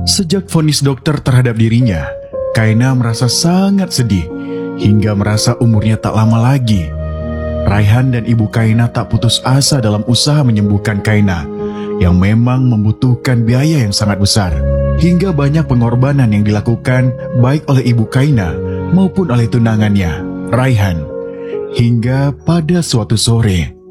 Sejak vonis dokter terhadap dirinya, Kaina merasa sangat sedih hingga merasa umurnya tak lama lagi. Raihan dan ibu Kaina tak putus asa dalam usaha menyembuhkan Kaina yang memang membutuhkan biaya yang sangat besar. Hingga banyak pengorbanan yang dilakukan baik oleh ibu Kaina maupun oleh tunangannya, Raihan. Hingga pada suatu sore,